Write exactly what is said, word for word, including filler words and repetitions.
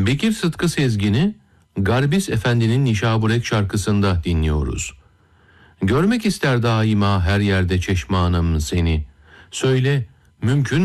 Bekir Sıtkı Sezgin'i Garbis Efendi'nin Nişaburek şarkısında dinliyoruz. Görmek ister daima her yerde çeşmanım seni. Söyle, mümkün